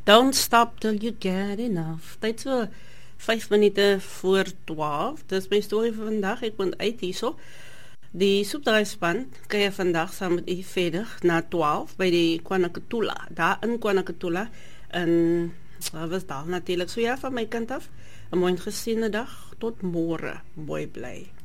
Don't stop till you get enough. Tyd so 5 minute voor 12. Dis my storie vir vandag. Ek moet uit hierso. Die soepdraaispan kan jy vandag saam met u verder na 12 by die KwaNakatula. Daar in KwaNakatula. En was daar natuurlik. So ja, van my kant af. 'n mooi gesiene dag. Tot môre. Mooi bly.